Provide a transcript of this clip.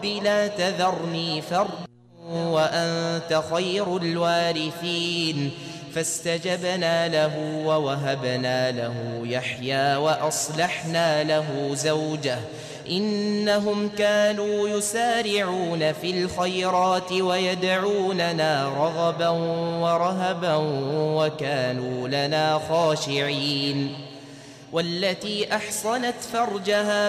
رب لا تذرني فردا وأنت خير الوارثين فاستجبنا له ووهبنا له يحيى وأصلحنا له زوجه إنهم كانوا يسارعون في الخيرات ويدعوننا رغبا ورهبا وكانوا لنا خاشعين والتي أحصنت فرجها